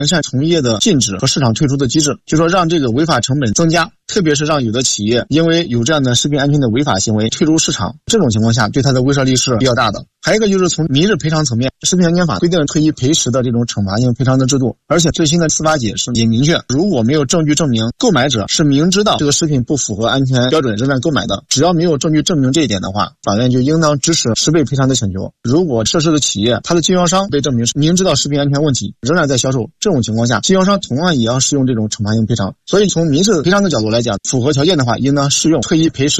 善从业的禁止和市场退出的机制，就说让这个违法成本增加，特别是让有的企业因为有这样的食品安全的违法行为退出市场，这种情况下对它的威慑力是比较大的。还有一个就是从民事赔偿层面，食品安全法规定退一赔十的这种惩罚性赔偿的制度，而且最新的司法解释也明确，如果没有证据证明购买者是明知道这个食品不符合安全标准仍然购买的，只要没有证据证明这一点的话，法院就应当支持10倍赔偿的请求。如果涉事的企业它的经销商被证明是明知道食品安全问题仍然在销售，这种情况下经销商同样也要适用这种惩罚性赔偿。所以从民事赔偿的角度来讲，符合条件的话应当适用退一赔十